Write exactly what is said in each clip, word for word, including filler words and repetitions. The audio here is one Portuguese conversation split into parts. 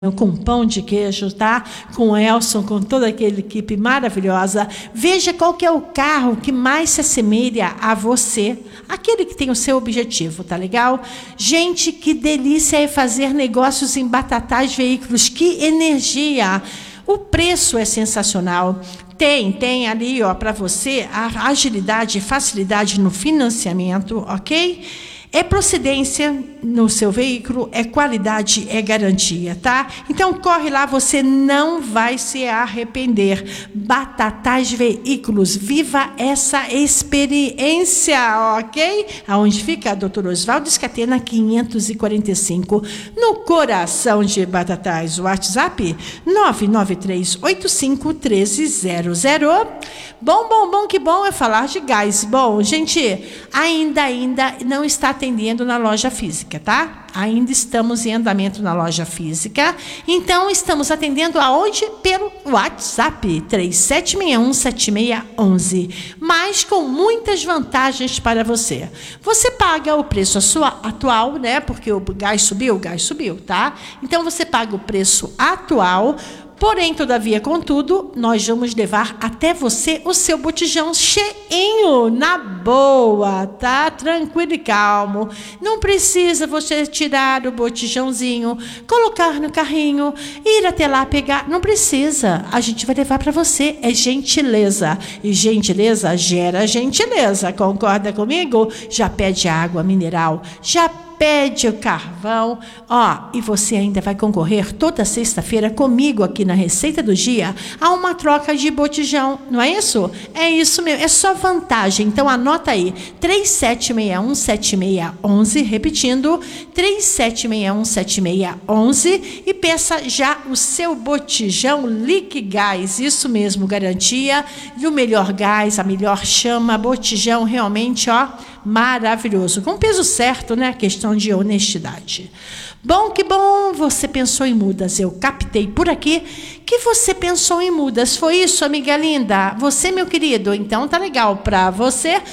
com pão de queijo, tá? Com o Elson, com toda aquela equipe maravilhosa. Veja qual que é o carro que mais se assemelha a você, aquele que tem o seu objetivo, tá legal? Gente, que delícia é fazer negócios em Batatais Veículos, que energia! O preço é sensacional. Tem, tem ali, ó, para você a agilidade e facilidade no financiamento, ok? É procedência no seu veículo, é qualidade, é garantia, tá? Então, corre lá, você não vai se arrepender. Batatais Veículos, viva essa experiência, ok? Aonde fica? doutor Oswaldo Scatena, quinhentos e quarenta e cinco, no coração de Batatais. WhatsApp, nove nove três oito cinco um três zero zero. Bom, bom, bom, que bom é falar de gás. Bom, gente, ainda, ainda não está atendendo na loja física, tá? Ainda estamos em andamento na loja física. Então, estamos atendendo aonde? Pelo WhatsApp, três sete seis um sete seis um um, mas com muitas vantagens para você. Você paga o preço a sua atual, né? Porque o gás subiu, o gás subiu, tá? Então, você paga o preço atual. Porém, todavia, contudo, nós vamos levar até você o seu botijão cheinho, na boa, tá? Tranquilo e calmo. Não precisa você tirar o botijãozinho, colocar no carrinho, ir até lá pegar. Não precisa. A gente vai levar para você. É gentileza. E gentileza gera gentileza. Concorda comigo? Já pede água mineral. Já pede o carvão, ó, e você ainda vai concorrer toda sexta-feira comigo aqui na Receita do Dia a uma troca de botijão, não é isso? É isso mesmo, é só vantagem. Então anota aí, três sete seis um sete seis um um, repetindo, três sete seis um sete seis um um, e peça já o seu botijão Liquigás, isso mesmo, garantia, e o melhor gás, a melhor chama, botijão realmente, ó, maravilhoso, com peso certo, né? Questão de honestidade. Bom, que bom, você pensou em mudas. Eu captei por aqui que você pensou em mudas. Foi isso, amiga linda? Você, meu querido? Então tá legal para você.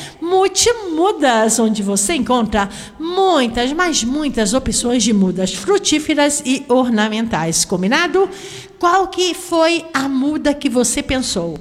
Multimudas, onde você encontra muitas, mas muitas opções de mudas frutíferas e ornamentais. Combinado? Qual que foi a muda que você pensou?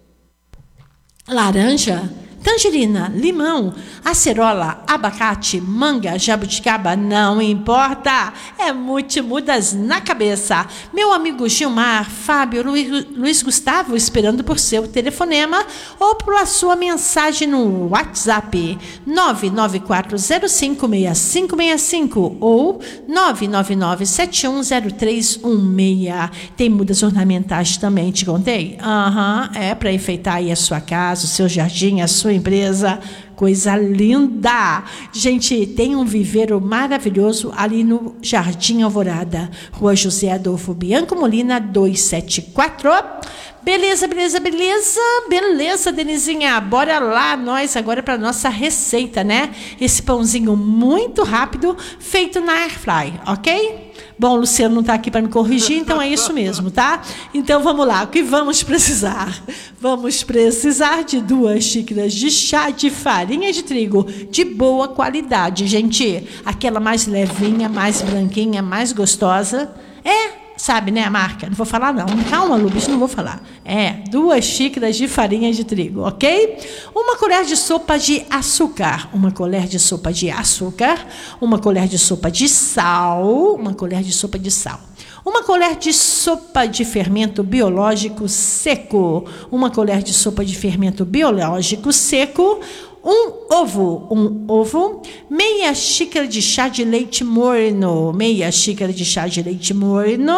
Laranja? Tangerina, limão, acerola, abacate, manga, jabuticaba, não importa, é multimudas na cabeça. Meu amigo Gilmar, Fábio, Luiz, Luiz Gustavo, esperando por seu telefonema ou por sua mensagem no WhatsApp, nove nove quatro zero cinco seis cinco seis cinco ou nove nove nove sete um zero três um seis. Tem mudas ornamentais também, te contei? Aham, uhum, é para enfeitar aí a sua casa, o seu jardim, a sua empresa, coisa linda. Gente, tem um viveiro maravilhoso ali no Jardim Alvorada, Rua José Adolfo Bianco Molina, duzentos e setenta e quatro. Beleza, beleza, beleza, beleza, Denizinha, bora lá, nós agora para nossa receita, né? Esse pãozinho muito rápido, feito na Airfry, ok? Bom, o Luciano não está aqui para me corrigir, então é isso mesmo, tá? Então vamos lá, o que vamos precisar? Vamos precisar de duas xícaras de chá de farinha de trigo de boa qualidade, gente. Aquela mais levinha, mais branquinha, mais gostosa. É, sabe, né, a marca? Não vou falar, não. Calma, Lubis, não vou falar. É, duas xícaras de farinha de trigo, ok? Uma colher de sopa de açúcar. Uma colher de sopa de açúcar. Uma colher de sopa de sal. Uma colher de sopa de sal. Uma colher de sopa de fermento biológico seco. Uma colher de sopa de fermento biológico seco. Um ovo, um ovo, meia xícara de chá de leite morno, meia xícara de chá de leite morno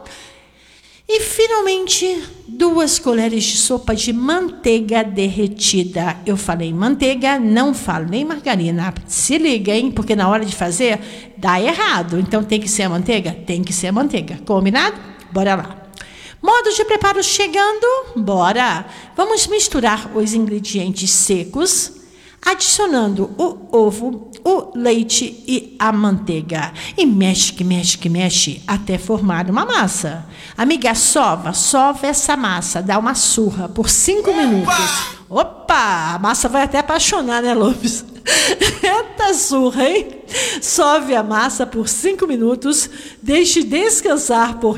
e, finalmente, duas colheres de sopa de manteiga derretida. Eu falei manteiga, não falei margarina. Se liga, hein? Porque na hora de fazer, dá errado. Então, tem que ser a manteiga? Tem que ser a manteiga. Combinado? Bora lá. Modo de preparo chegando? Bora! Vamos misturar os ingredientes secos, adicionando o ovo, o leite e a manteiga. E mexe, que mexe, que mexe, até formar uma massa. Amiga, sova, sova essa massa, dá uma surra por cinco minutos. Opa! A massa vai até apaixonar, né, Lopes? Eita surra, hein? Sove a massa por cinco minutos, deixe descansar por